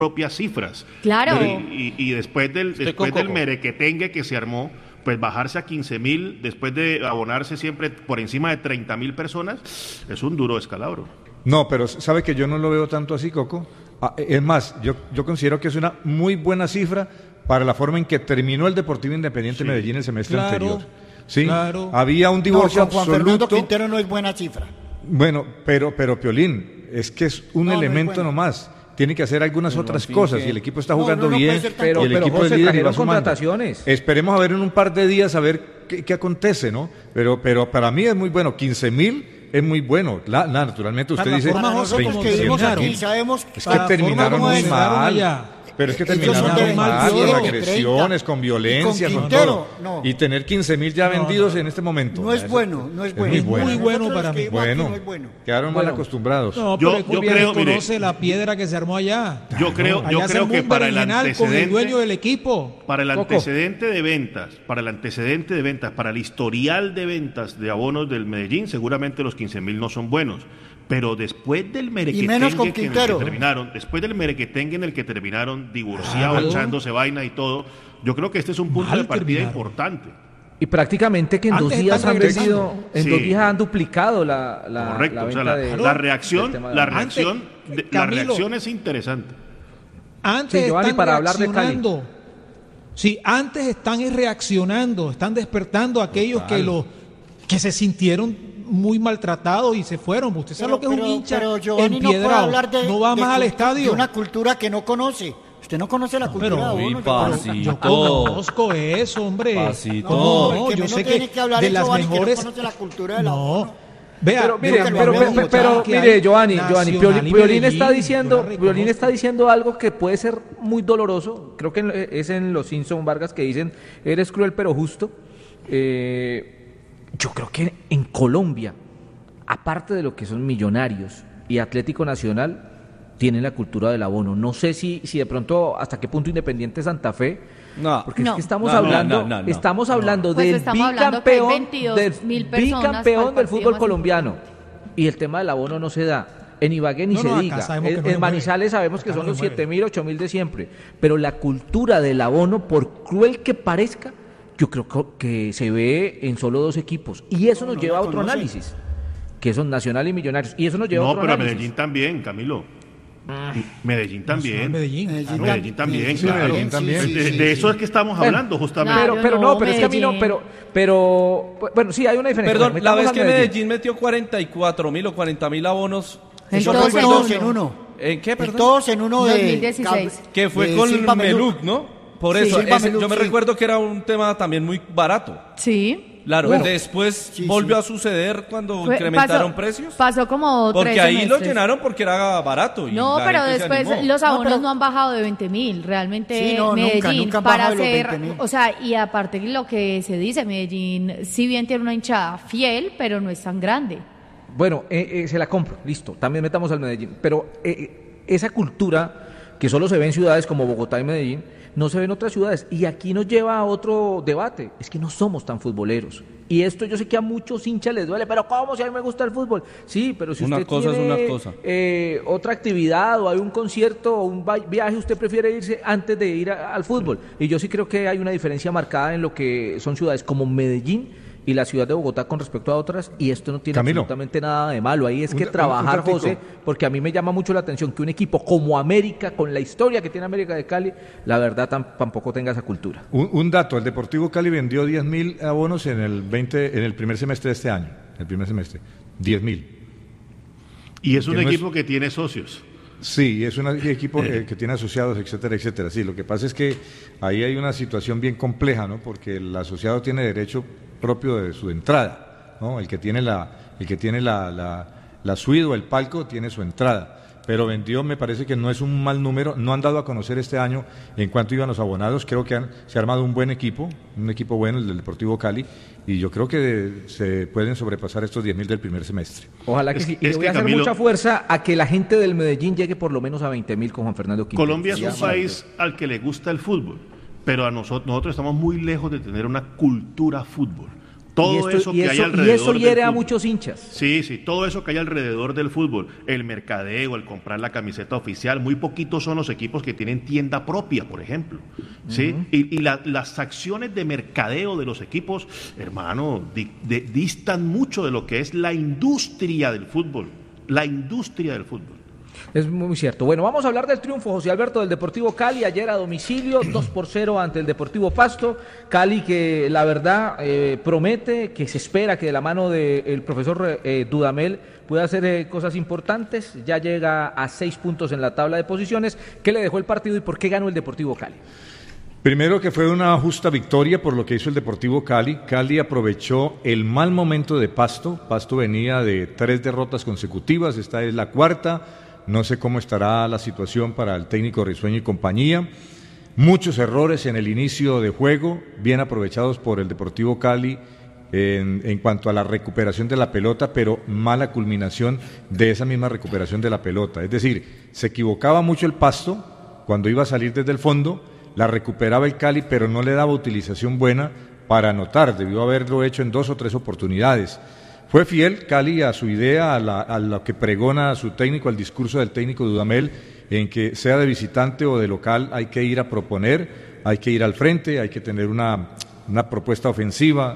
propias cifras. Claro. Y después del merequetengue que se armó, pues bajarse a 15.000 después de abonarse siempre por encima de 30.000 personas, es un duro descalabro. No, pero sabe que yo no lo veo tanto así, Coco. Es más, yo considero que es una muy buena cifra para la forma en que terminó el Deportivo Independiente Medellín el semestre anterior. Sí, había un divorcio Juan absoluto. Fernando Quintero no es buena cifra. Bueno, pero Piolín, es que es un elemento nomás. Tiene que hacer algunas otras cosas y el equipo está jugando bien. Pero el equipo José, es líder y va trajeron sumando. contrataciones. Esperemos a ver en un par de días a ver qué acontece, ¿no? Pero para mí es muy bueno. 15.000 es muy bueno. Naturalmente usted dice. Para nosotros que vivimos aquí sabemos es que terminaron muy mal. Pero es que terminaron muy mal, con agresiones, con violencia, con todo. No. Y tener 15.000 ya vendidos en este momento. No es bueno, no es bueno. Es muy bueno para mí. Bueno, quedaron mal acostumbrados. No, pero yo creo, conoce la piedra que se armó allá. Yo creo que para el antecedente, con el dueño del equipo, para el antecedente de ventas, para el historial de ventas de abonos del Medellín, seguramente los 15.000 no son buenos. Pero después del merequetengue en el que terminaron divorciados, echándose vaina y todo, yo creo que este es un punto de partida importante. Y prácticamente que en 2 días han vendido, en 2 días han duplicado la correcto, venta la reacción es interesante. Antes Giovanni, están para hablar de Cali. Sí, antes están reaccionando, están despertando a aquellos que se sintieron muy maltratados y se fueron. Usted sabe lo que es un hincha empiedrado. No va más al estadio. De una cultura que no conoce. Usted no conoce la cultura de uno. Yo conozco eso, hombre. No, yo sé que de las mejores. Que no conoce la cultura de la uno. Vea, mire, Giovanni, Piolín está diciendo algo que puede ser muy doloroso. Creo que es en Los Simpson Vargas que dicen, eres cruel pero justo. Yo creo que en Colombia, aparte de lo que son Millonarios y Atlético Nacional, tienen la cultura del abono. No sé si de pronto hasta qué punto Independiente Santa Fe, porque es que estamos hablando del bicampeón del fútbol colombiano y el tema del abono no se da. En Ibagué ni se diga. En Manizales sabemos que son los 7.000, 8.000 de siempre, pero la cultura del abono, por cruel que parezca, yo creo que se ve en solo 2 equipos. Y eso nos lleva a otro análisis, que son Nacional y Millonarios. Y eso nos lleva a otro análisis. No, pero Medellín también, Camilo. Medellín también. Medellín también, claro. De eso es que estamos hablando, justamente. Pero es que a mí no, pero bueno, sí hay una diferencia. Perdón, la vez que Medellín metió 44.000 o 40.000 abonos. Eso fue todos en uno. ¿En qué, perdón? Todos en uno 2016. Que fue con el Meluk, ¿no? Por eso, yo me recuerdo que era un tema también muy barato. Sí. Claro, después volvió a suceder cuando incrementaron precios. Pasó como 3 porque ahí semestres. lo llenaron porque era barato. Y no, pero después los abonos no han bajado de 20.000. Realmente Medellín nunca para hacer, o sea, y aparte de lo que se dice, Medellín si bien tiene una hinchada fiel, pero no es tan grande. Bueno, se la compro, listo, también metamos al Medellín, pero esa cultura que solo se ve en ciudades como Bogotá y Medellín, no se ve en otras ciudades. Y aquí nos lleva a otro debate, es que no somos tan futboleros. Y esto yo sé que a muchos hinchas les duele, pero ¿cómo si a mí me gusta el fútbol? Sí, pero si usted tiene otra actividad o hay un concierto o un viaje, usted prefiere irse antes de ir al fútbol. Y yo sí creo que hay una diferencia marcada en lo que son ciudades como Medellín y la ciudad de Bogotá con respecto a otras, y esto no tiene absolutamente nada de malo. Ahí es que trabajar, José, porque a mí me llama mucho la atención que un equipo como América, con la historia que tiene América de Cali, la verdad tampoco tenga esa cultura. Un dato, el Deportivo Cali vendió 10.000 abonos en el primer semestre de este año, 10.000. Y es un equipo que tiene socios. Sí, es un equipo que tiene asociados, etcétera, etcétera. Sí, lo que pasa es que ahí hay una situación bien compleja, ¿no? Porque el asociado tiene derecho propio de su entrada, ¿no? El que tiene la suite o el palco tiene su entrada. Pero vendió, me parece que no es un mal número. No han dado a conocer este año en cuánto iban los abonados. Creo que se ha armado un buen equipo, bueno, el del Deportivo Cali, y yo creo que se pueden sobrepasar estos 10.000 del primer semestre. Ojalá que sí. Y le voy a hacer mucha fuerza a que la gente del Medellín llegue por lo menos a 20.000 con Juan Fernando Quintero. Colombia es un país al que le gusta el fútbol, pero a nosotros estamos muy lejos de tener una cultura fútbol. Todo eso que hay alrededor. Y eso hiere a muchos hinchas. Sí, todo eso que hay alrededor del fútbol, el mercadeo, el comprar la camiseta oficial, muy poquitos son los equipos que tienen tienda propia, por ejemplo. ¿Sí? Y las acciones de mercadeo de los equipos, hermano, distan mucho de lo que es la industria del fútbol. La industria del fútbol. Es muy cierto. Bueno, vamos a hablar del triunfo, José Alberto, del Deportivo Cali, ayer a domicilio, 2-0 ante el Deportivo Pasto. Cali que la verdad promete, que se espera que de la mano del profesor Dudamel pueda hacer cosas importantes. Ya llega a 6 puntos en la tabla de posiciones. ¿Qué le dejó el partido y por qué ganó el Deportivo Cali? Primero que fue una justa victoria por lo que hizo el Deportivo Cali. Cali aprovechó el mal momento de Pasto. Pasto venía de 3 derrotas consecutivas, esta es la 4ª. No sé cómo estará la situación para el técnico Risueño y compañía. Muchos errores en el inicio de juego, bien aprovechados por el Deportivo Cali en cuanto a la recuperación de la pelota, pero mala culminación de esa misma recuperación de la pelota. Es decir, se equivocaba mucho el Pasto cuando iba a salir desde el fondo, la recuperaba el Cali, pero no le daba utilización buena para anotar. Debió haberlo hecho en 2 o 3 oportunidades. Fue fiel Cali a su idea, a lo que pregona su técnico, al discurso del técnico Dudamel, en que sea de visitante o de local hay que ir a proponer, hay que ir al frente, hay que tener una propuesta ofensiva.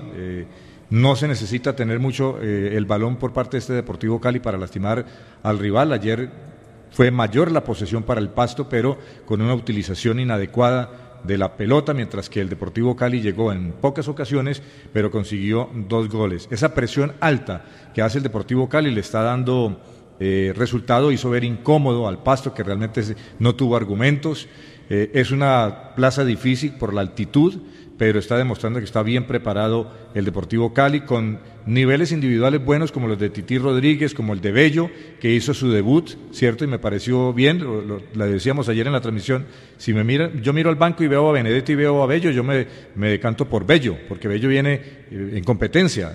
No se necesita tener mucho el balón por parte de este Deportivo Cali para lastimar al rival. Ayer fue mayor la posesión para el Pasto, pero con una utilización inadecuada de la pelota, mientras que el Deportivo Cali llegó en pocas ocasiones, pero consiguió 2 goles. Esa presión alta que hace el Deportivo Cali le está dando resultado, hizo ver incómodo al Pasto, que realmente no tuvo argumentos. Es una plaza difícil por la altitud, pero está demostrando que está bien preparado el Deportivo Cali, con niveles individuales buenos como los de Tití Rodríguez, como el de Bello, que hizo su debut, ¿cierto? Y me pareció bien, lo decíamos ayer en la transmisión, si me miran, yo miro al banco y veo a Benedetti y veo a Bello, yo me decanto por Bello, porque Bello viene en competencia,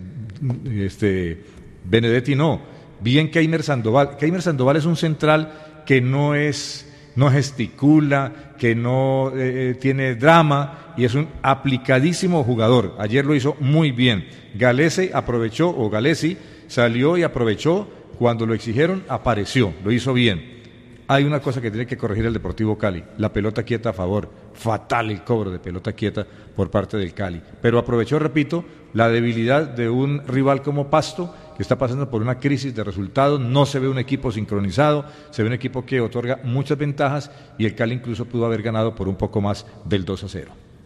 Benedetti no. Bien Keimer Sandoval es un central que no gesticula, que no tiene drama y es un aplicadísimo jugador. Ayer lo hizo muy bien. Galesi salió y aprovechó, cuando lo exigieron apareció, lo hizo bien. Hay una cosa que tiene que corregir el Deportivo Cali, la pelota quieta a favor. Fatal el cobro de pelota quieta por parte del Cali, pero aprovechó, repito, la debilidad de un rival como Pasto, que está pasando por una crisis de resultados. No se ve un equipo sincronizado, se ve un equipo que otorga muchas ventajas, y el Cali incluso pudo haber ganado por un poco más del 2-0.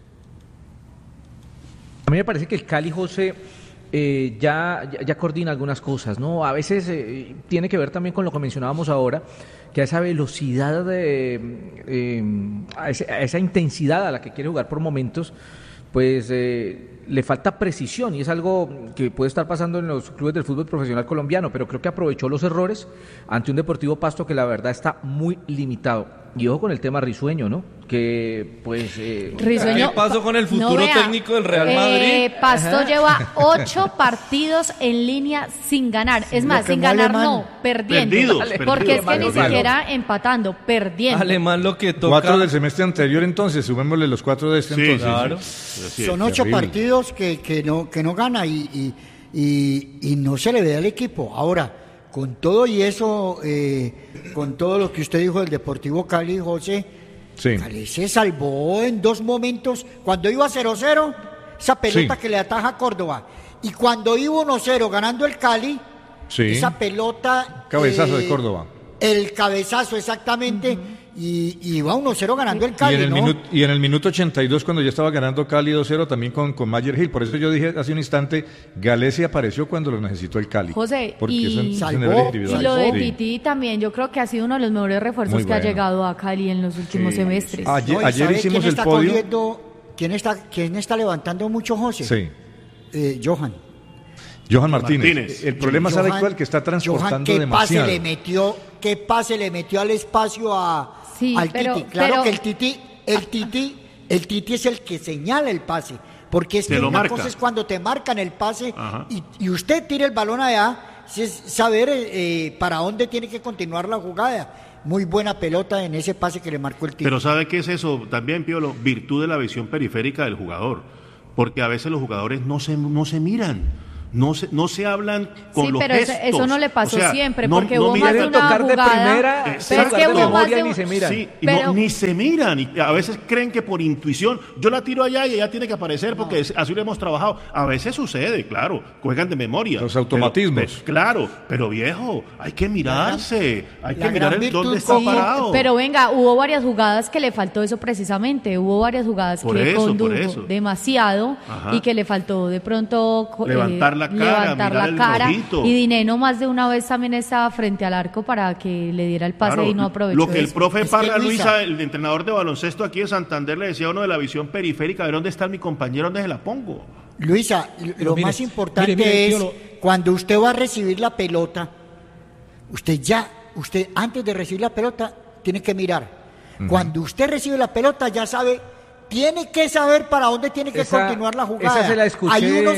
A mí me parece que el Cali, José, ya coordina algunas cosas, ¿no? A veces tiene que ver también con lo que mencionábamos ahora, que a esa velocidad, a esa intensidad a la que quiere jugar por momentos, pues le falta precisión, y es algo que puede estar pasando en los clubes del fútbol profesional colombiano, pero creo que aprovechó los errores ante un Deportivo Pasto que la verdad está muy limitado. Y ojo con el tema Risueño, ¿no? Que pues... Risueño, ¿qué pasó con el futuro técnico del Real Madrid? Pasto lleva 8 partidos en línea sin ganar. Es más, sin ganar perdiendo. Porque es que ni siquiera empatando, perdiendo. Alemán, lo que toca... 4 del semestre anterior, entonces, sumémosle los 4 de este entonces. Claro. Sí. Son 8 partidos que no gana y no se le ve al equipo. Ahora, con todo y eso, con todo lo que usted dijo del Deportivo Cali, José, sí. Cali se salvó en 2 momentos. Cuando iba 0-0, esa pelota que le ataja a Córdoba, y cuando iba 1-0 ganando el Cali, esa pelota... Cabezazo de Córdoba. El cabezazo, exactamente, y iba 1-0 ganando el Cali, y en el minuto 82, cuando ya estaba ganando Cali 2-0, también con Mayer Hill. Por eso yo dije hace un instante, Galesi apareció cuando lo necesitó el Cali. José, y lo de Tití también, yo creo que ha sido uno de los mejores refuerzos que ha llegado a Cali en los últimos semestres. Ayer hicimos el podio. ¿Quién está levantando mucho, José? Sí. Johan Martínez. El problema, ¿sabe cuál? Que está transportando demasiado. ¿Qué pase le metió al espacio al Titi? Claro que el Titi es el que señala el pase. Porque es que una cosa es cuando te marcan el pase y usted tira el balón allá, es saber para dónde tiene que continuar la jugada. Muy buena pelota en ese pase que le marcó el Titi. Pero ¿sabe qué es eso también, Piolo? Virtud de la visión periférica del jugador. porque a veces los jugadores no se miran. No se hablan con los gestos. Sí, pero eso no le pasó siempre, porque hubo más de una jugada. Pero es que hubo más de ni se miran. Sí, ni se miran. Y a veces creen que por intuición, yo la tiro allá y ella tiene que aparecer porque así lo hemos trabajado. A veces sucede, claro, juegan de memoria. Los automatismos. Claro, pero viejo, hay que mirarse, hay que mirar dónde está parado. Pero venga, hubo varias jugadas que le faltó eso precisamente. Hubo varias jugadas que condujo demasiado y que le faltó de pronto levantar la cara, y Dineno más de una vez también estaba frente al arco para que le diera el pase y no aprovechó. Lo que el profe Parra, Luisa, el entrenador de baloncesto aquí de Santander, le decía a uno de la visión periférica: a ver dónde está mi compañero, dónde se la pongo. Luisa, más importante es cuando usted va a recibir la pelota, usted antes de recibir la pelota tiene que mirar. Cuando usted recibe la pelota ya sabe, tiene que saber para dónde tiene que continuar la jugada. Esa se la escuché.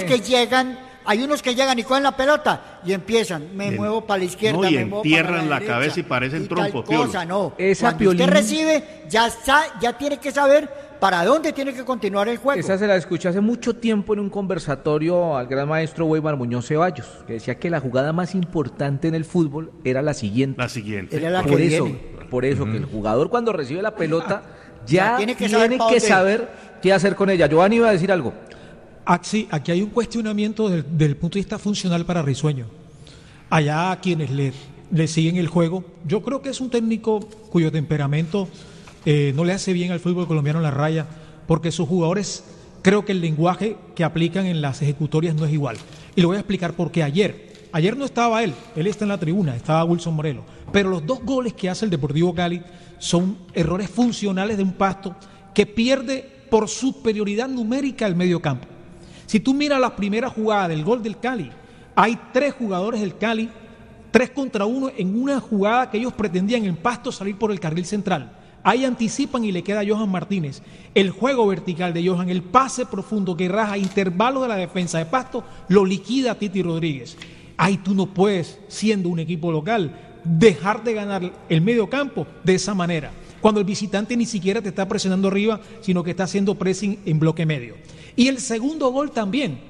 Hay unos que llegan y cogen la pelota y empiezan, me muevo para la izquierda, y me muevo entierran para la cabeza y parecen trompos. No. Cuando usted recibe, ya tiene que saber para dónde tiene que continuar el juego. Esa se la escuché hace mucho tiempo en un conversatorio al gran maestro Weimar Muñoz Ceballos, que decía que la jugada más importante en el fútbol era la siguiente. Era la por eso que el jugador cuando recibe la pelota ya tiene que saber qué hacer con ella. Giovanni iba a decir algo. Sí, aquí hay un cuestionamiento del punto de vista funcional para Risueño. Allá a quienes le siguen el juego, yo creo que es un técnico cuyo temperamento no le hace bien al fútbol colombiano en la raya, porque sus jugadores, creo que el lenguaje que aplican en las ejecutorias no es igual. Y le voy a explicar por qué. Ayer no estaba él está en la tribuna, estaba Wilson Morelos, pero los 2 goles que hace el Deportivo Cali son errores funcionales de un Pasto que pierde por superioridad numérica el medio campo. Si tú miras la primera jugada del gol del Cali, hay 3 jugadores del Cali, 3 contra 1 en una jugada que ellos pretendían en Pasto salir por el carril central. Ahí anticipan y le queda a Johan Martínez. El juego vertical de Johan, el pase profundo que raja intervalo de la defensa de Pasto, lo liquida a Titi Rodríguez. Ahí tú no puedes, siendo un equipo local, dejar de ganar el medio campo de esa manera, cuando el visitante ni siquiera te está presionando arriba, sino que está haciendo pressing en bloque medio. Y el segundo gol también,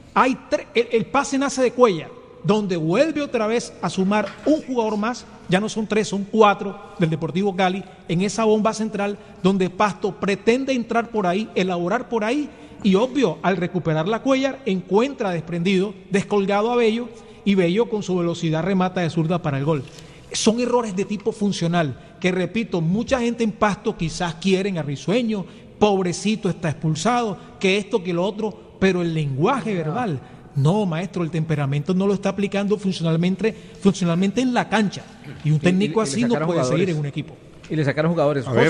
el pase nace de Cuellar, donde vuelve otra vez a sumar un jugador más, ya no son 3, son 4 del Deportivo Cali, en esa bomba central donde Pasto pretende entrar por ahí, elaborar por ahí, y obvio, al recuperar la Cuellar, encuentra desprendido, descolgado a Bello, y Bello con su velocidad remata de zurda para el gol. Son errores de tipo funcional, que repito, mucha gente en Pasto quizás quieren a Risueño, pobrecito está expulsado, que esto, que lo otro, pero el lenguaje verbal, no, maestro, el temperamento no lo está aplicando funcionalmente en la cancha, y un técnico así no puede seguir en un equipo. Y le sacaron jugadores. A ver,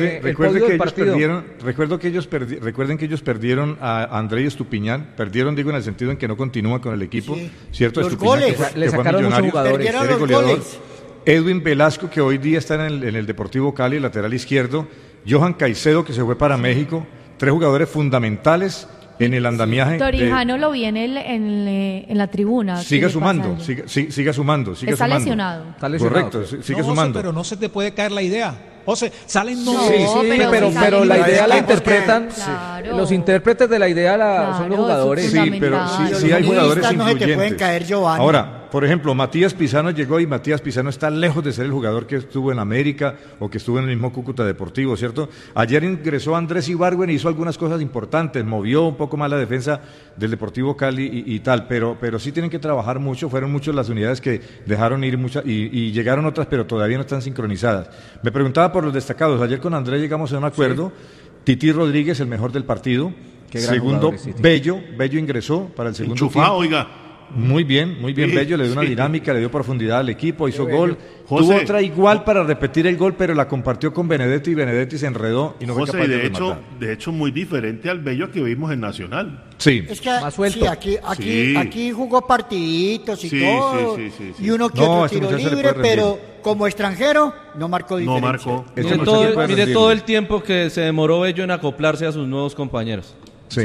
recuerden que ellos perdieron a Andrés Estupiñán, perdieron, digo, en el sentido en que no continúa con el equipo, ¿cierto? Los goles, le sacaron muchos jugadores. Perdieron los goles. Edwin Velasco, que hoy día está en el Deportivo Cali, lateral izquierdo. Johan Caicedo, que se fue para México. 3 jugadores fundamentales en el andamiaje. Torijano lo vi en la tribuna. Siga sumando. Está lesionado. Correcto, sigue sumando. Pero no se te puede caer la idea. José, salen pero la idea la interpretan. Claro. Los intérpretes de la idea son los jugadores. Sí, pero sí hay jugadores influyentes. No se te pueden caer, Giovanni. Ahora, por ejemplo, Matías Pisano llegó y Matías Pisano está lejos de ser el jugador que estuvo en América o que estuvo en el mismo Cúcuta Deportivo, ¿cierto? Ayer ingresó Andrés Ibargüen y hizo algunas cosas importantes, movió un poco más la defensa del Deportivo Cali y tal, pero sí tienen que trabajar mucho. Fueron muchas las unidades que dejaron ir y llegaron otras, pero todavía no están sincronizadas. Me preguntaba por los destacados. Ayer con Andrés llegamos a un acuerdo. Sí. Titi Rodríguez, el mejor del partido. Segundo, Bello ingresó para el segundo tiempo. Oiga. Muy bien, Bello, le dio una dinámica, le dio profundidad al equipo, hizo gol. Tuvo otra igual para repetir el gol, pero la compartió con Benedetti y Benedetti se enredó y no fue capaz de rematar. De hecho, muy diferente al Bello que vimos en Nacional. Sí. Es que más suelto. Sí, aquí jugó partiditos y todo. Sí. Y uno que otro tiro libre, pero como extranjero no marcó diferencia. No marcó. Mire todo el tiempo que se demoró Bello en acoplarse a sus nuevos compañeros. Sí.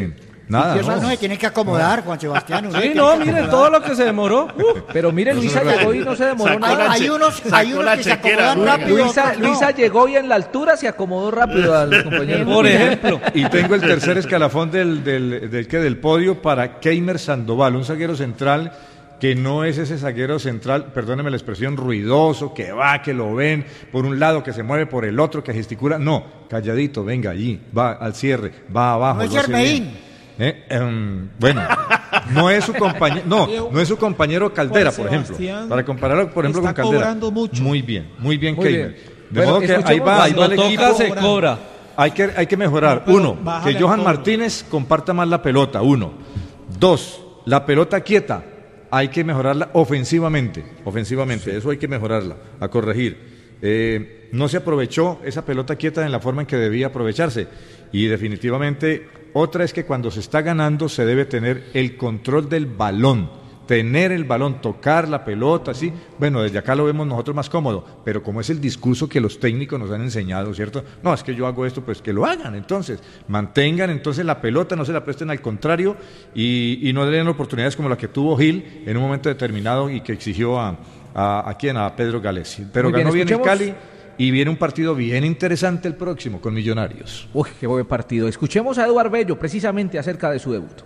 Nada, no se tiene que acomodar, Juan Sebastián. Sí, no, miren todo lo que se demoró. Pero mire, Luisa llegó y no se demoró nada. Hay unos que se acomodan rápido. Luisa llegó y en la altura se acomodó rápido a los compañeros. Por ejemplo. Y tengo el tercer escalafón del podio para Keimer Sandoval, un zaguero central que no es ese zaguero central, perdóneme la expresión, ruidoso, que va, que lo ven por un lado, que se mueve por el otro, que gesticula. No, calladito, venga allí, va al cierre, va abajo. No es Germain. Bueno, no es su compañero, no es su compañero Caldera, por ejemplo. Para compararlo, por ejemplo, con Caldera. Mucho. Muy bien, Keimer. De Bueno, modo que ahí va el equipo. Se cobra. Hay que mejorar. Uno, que Johan Martínez comparta más la pelota. 1. 2, la pelota quieta. Hay que mejorarla ofensivamente, eso hay que mejorarla, a corregir. No se aprovechó esa pelota quieta en la forma en que debía aprovecharse, y definitivamente otra es que cuando se está ganando se debe tener el control del balón, tener el balón, tocar la pelota, ¿sí? Bueno, desde acá lo vemos nosotros más cómodo, pero como es el discurso que los técnicos nos han enseñado, ¿cierto? No, es que yo hago esto, pues que lo hagan, entonces, mantengan entonces la pelota, no se la presten al contrario, y no den oportunidades como la que tuvo Gil en un momento determinado y que exigió a Pedro Galesi. Pero ganó bien el Cali. Y viene un partido bien interesante el próximo con Millonarios. Uy, qué buen partido. Escuchemos a Eduardo Bello precisamente acerca de su debut.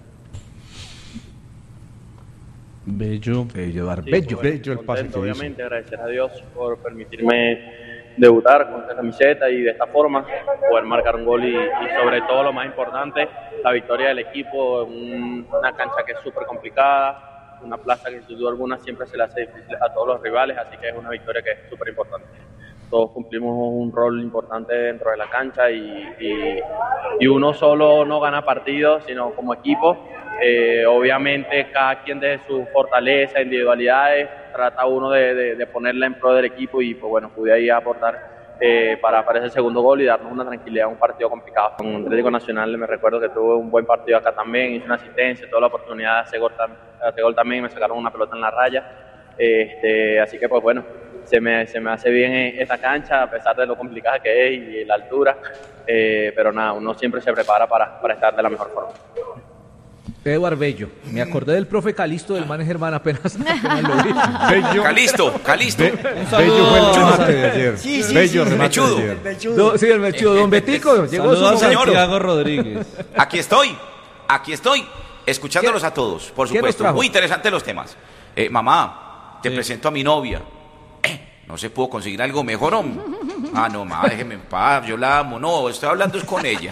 Eduardo Bello. Bello el pase que obviamente, agradecer a Dios por permitirme debutar con esta camiseta y de esta forma poder marcar un gol y sobre todo lo más importante, la victoria del equipo en una cancha que es súper complicada, una plaza que sin duda alguna siempre se le hace difícil a todos los rivales, así que es una victoria que es súper importante. Todos cumplimos un rol importante dentro de la cancha y uno solo no gana partidos, sino como equipo. Obviamente cada quien desde su fortaleza, individualidades, trata uno de ponerla en pro del equipo y pues bueno, pude ahí aportar para ese segundo gol y darnos una tranquilidad en un partido complicado. Con Atlético Nacional me recuerdo que tuve un buen partido acá también, hice una asistencia, tuve la oportunidad de hacer gol también, me sacaron una pelota en la raya, así que pues bueno, se me hace bien esta cancha a pesar de lo complicada que es y la altura, pero nada, uno siempre se prepara para estar de la mejor forma. Eduardo Bello, me acordé del profe Calisto del Man Germán apenas lo vi. Bello. Calisto. Un saludo. Bello fue el remate de ayer. Sí, Bello remate Mechudo. de ayer. Sí, el Mechudo. Don Betico, llegó su Saludos a momento. Santiago Rodríguez. Aquí estoy, escuchándolos a todos, por supuesto. Muy interesantes los temas. Mamá, te presento a mi novia. ¿No se pudo conseguir algo mejor, hombre? Ah, no, mamá, déjeme en paz, yo la amo. No, estoy hablando es con ella.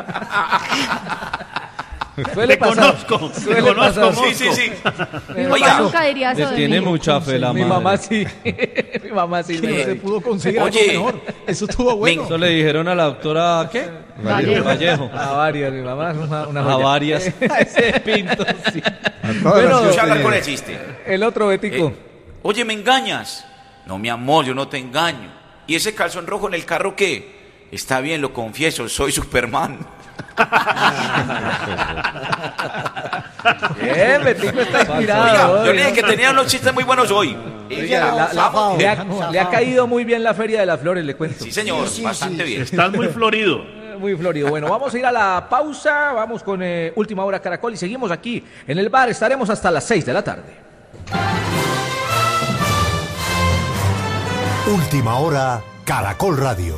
Suele pasar. Conozco. Sí. Mi mamá nunca diría eso de Tiene mí. mucha fe la madre. Mi mamá sí. Mi mamá sí. No se pudo conseguir algo mejor. Eso estuvo bueno. Eso le dijeron a la doctora, ¿qué? Vallejo. A varias, mi mamá es una A joya. varias. Ese pinto, sí. Bueno, Escucha hablar con el chiste. el otro Betico. Oye, ¿me engañas? No, mi amor, yo no te engaño. ¿Y ese calzón rojo en el carro qué? Está bien, lo confieso, soy Superman. Bien, Betico está inspirado. Oiga, yo le dije que tenía unos chistes muy buenos hoy. Le ha caído muy bien la Feria de las Flores, le cuento. Sí, señor, bastante bien. Estás muy florido. Muy florido. Bueno, vamos a ir a la pausa, vamos con Última Hora Caracol y seguimos aquí en el bar, estaremos hasta las 6 de la tarde. Última Hora Caracol Radio.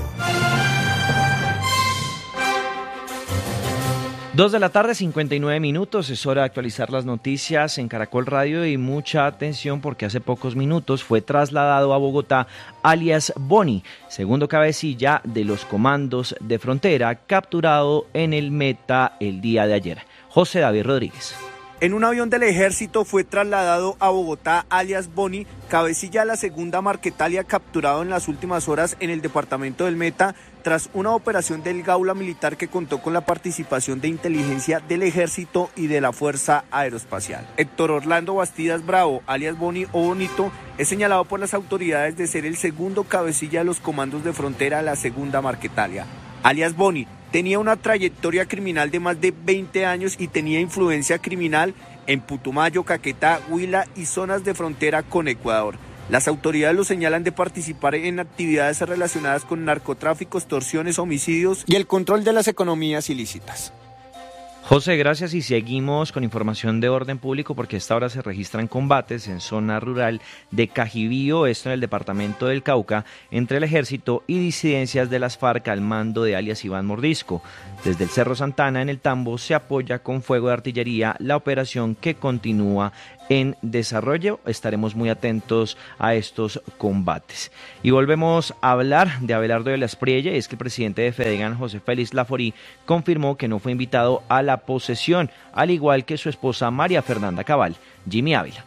2 de la tarde, 59 minutos, es hora de actualizar las noticias en Caracol Radio y mucha atención porque hace pocos minutos fue trasladado a Bogotá alias Boni, segundo cabecilla de los comandos de frontera, capturado en el Meta el día de ayer. José David Rodríguez. En un avión del ejército fue trasladado a Bogotá alias Boni, cabecilla de la segunda Marquetalia, capturado en las últimas horas en el departamento del Meta tras una operación del Gaula Militar que contó con la participación de inteligencia del ejército y de la Fuerza Aeroespacial. Héctor Orlando Bastidas Bravo, alias Boni o Bonito, es señalado por las autoridades de ser el segundo cabecilla de los comandos de frontera de la segunda Marquetalia. Alias Boni tenía una trayectoria criminal de más de 20 años y tenía influencia criminal en Putumayo, Caquetá, Huila y zonas de frontera con Ecuador. Las autoridades lo señalan de participar en actividades relacionadas con narcotráfico, extorsiones, homicidios y el control de las economías ilícitas. José, gracias, y seguimos con información de orden público porque a esta hora se registran combates en zona rural de Cajibío, esto en el departamento del Cauca, entre el ejército y disidencias de las FARC al mando de alias Iván Mordisco. Desde el Cerro Santana en el Tambo se apoya con fuego de artillería la operación que continúa en desarrollo. Estaremos muy atentos a estos combates. Y volvemos a hablar de Abelardo de la Espriella, y es que el presidente de Fedegan, José Félix Laforí, confirmó que no fue invitado a la posesión, al igual que su esposa María Fernanda Cabal. Jimmy Ávila.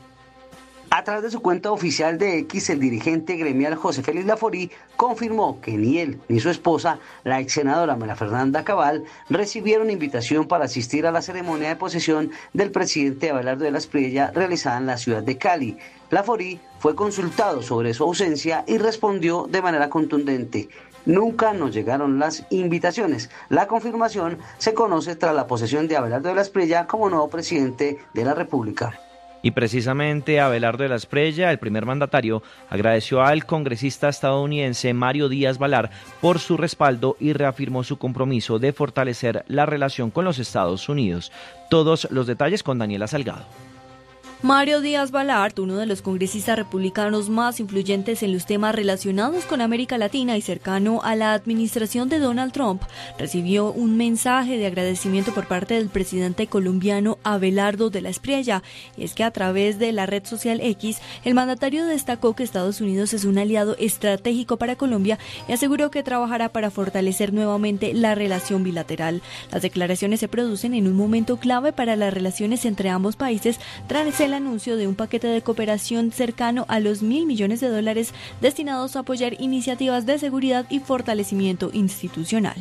A través de su cuenta oficial de X, el dirigente gremial José Félix Laforí confirmó que ni él ni su esposa, la ex senadora María Fernanda Cabal, recibieron invitación para asistir a la ceremonia de posesión del presidente Abelardo de la Espriella realizada en la ciudad de Cali. Laforí fue consultado sobre su ausencia y respondió de manera contundente: nunca nos llegaron las invitaciones. La confirmación se conoce tras la posesión de Abelardo de la Espriella como nuevo presidente de la República. Y precisamente Abelardo de la Espriella, el primer mandatario, agradeció al congresista estadounidense Mario Díaz-Balart por su respaldo y reafirmó su compromiso de fortalecer la relación con los Estados Unidos. Todos los detalles con Daniela Salgado. Mario Díaz-Balart, uno de los congresistas republicanos más influyentes en los temas relacionados con América Latina y cercano a la administración de Donald Trump, recibió un mensaje de agradecimiento por parte del presidente colombiano Abelardo de la Espriella. Y es que a través de la red social X, el mandatario destacó que Estados Unidos es un aliado estratégico para Colombia y aseguró que trabajará para fortalecer nuevamente la relación bilateral. Las declaraciones se producen en un momento clave para las relaciones entre ambos países tras el anuncio de un paquete de cooperación cercano a los $1.000 millones destinados a apoyar iniciativas de seguridad y fortalecimiento institucional.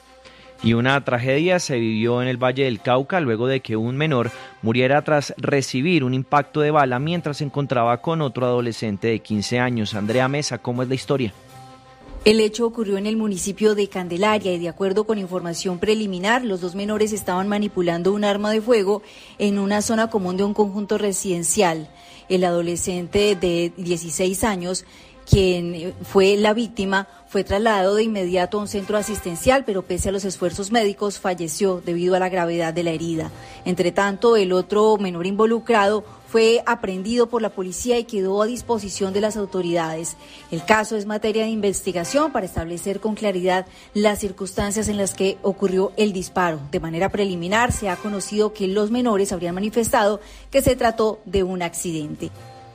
Y una tragedia se vivió en el Valle del Cauca luego de que un menor muriera tras recibir un impacto de bala mientras se encontraba con otro adolescente de 15 años. Andrea Mesa, ¿cómo es la historia? El hecho ocurrió en el municipio de Candelaria y de acuerdo con información preliminar, los dos menores estaban manipulando un arma de fuego en una zona común de un conjunto residencial. El adolescente de 16 años, quien fue la víctima, fue trasladado de inmediato a un centro asistencial, pero pese a los esfuerzos médicos falleció debido a la gravedad de la herida. Entre tanto, el otro menor involucrado fue aprehendido por la policía y quedó a disposición de las autoridades. El caso es materia de investigación para establecer con claridad las circunstancias en las que ocurrió el disparo. De manera preliminar se ha conocido que los menores habrían manifestado que se trató de un accidente.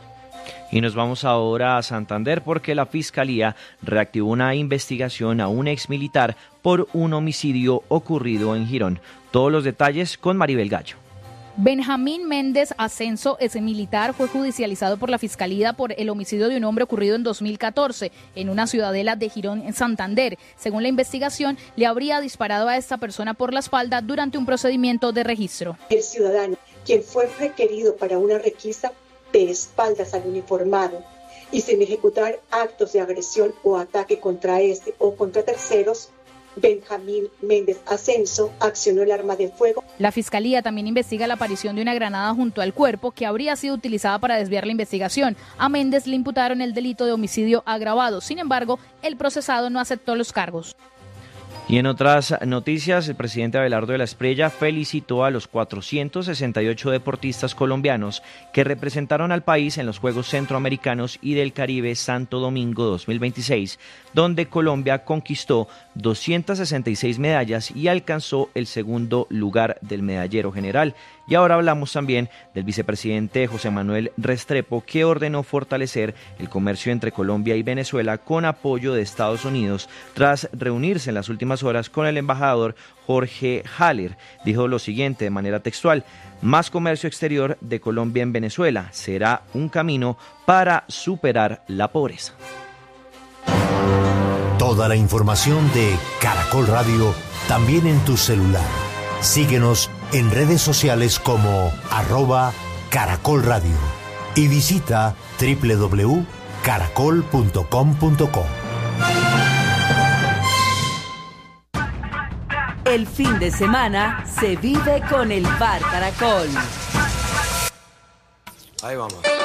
Y nos vamos ahora a Santander porque la Fiscalía reactivó una investigación a un exmilitar por un homicidio ocurrido en Girón. Todos los detalles con Maribel Gallo. Benjamín Méndez Ascenso, ese militar, fue judicializado por la Fiscalía por el homicidio de un hombre ocurrido en 2014 en una ciudadela de Girón, en Santander. Según la investigación, le habría disparado a esta persona por la espalda durante un procedimiento de registro. El ciudadano, quien fue requerido para una requisa de espaldas al uniformado y sin ejecutar actos de agresión o ataque contra este o contra terceros, Benjamín Méndez Ascenso accionó el arma de fuego. La Fiscalía también investiga la aparición de una granada junto al cuerpo que habría sido utilizada para desviar la investigación. A Méndez le imputaron el delito de homicidio agravado. Sin embargo, el procesado no aceptó los cargos. Y en otras noticias, el presidente Abelardo de la Espriella felicitó a los 468 deportistas colombianos que representaron al país en los Juegos Centroamericanos y del Caribe Santo Domingo 2026, donde Colombia conquistó 266 medallas y alcanzó el segundo lugar del medallero general. Y ahora hablamos también del vicepresidente José Manuel Restrepo, que ordenó fortalecer el comercio entre Colombia y Venezuela con apoyo de Estados Unidos tras reunirse en las últimas horas con el embajador Jorge Haller. Dijo lo siguiente de manera textual: más comercio exterior de Colombia en Venezuela será un camino para superar la pobreza. Toda la información de Caracol Radio también en tu celular. Síguenos en redes sociales como @Caracol Radio y visita www.caracol.com.co. El fin de semana se vive con el Bar Caracol. Ahí vamos.